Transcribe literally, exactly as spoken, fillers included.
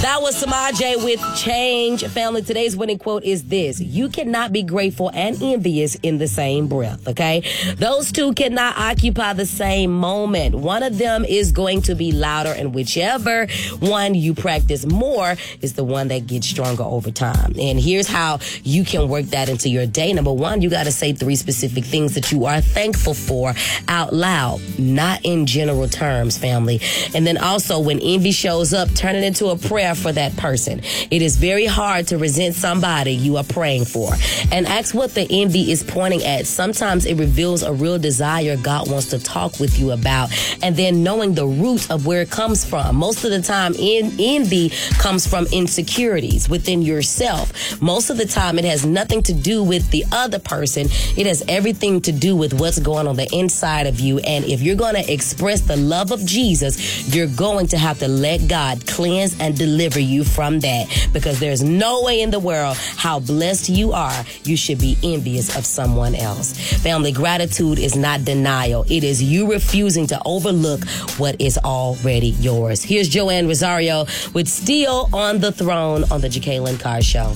That was Samaje with Change. Family, today's winning quote is this: you cannot be grateful and envious in the same breath, okay? Those two cannot occupy the same moment. One of them is going to be louder, and whichever one you practice more is the one that gets stronger over time. And here's how you can work that into your day. Number one, you got to say three specific things that you are thankful for out loud, not in general terms, family. And then also, when envy shows up, turn it into a prayer for that person. It is very hard to resent somebody you are praying for. And ask what the envy is pointing at. Sometimes it reveals a real desire God wants to talk with you about. And then knowing the root of where it comes from. Most of the time, en- envy comes from insecurities within yourself. Most of the time, it has nothing to do with the other person. It has everything to do with what's going on the inside of you. And if you're going to express the love of Jesus, you're going to have to let God cleanse and deliver you from that, because there's no way in the world how blessed you are you should be envious of someone else. Family, gratitude is not denial. It is you refusing to overlook what is already yours. Here's Joanne Rosario with Still on the Throne on the Jacqueline Carr Show.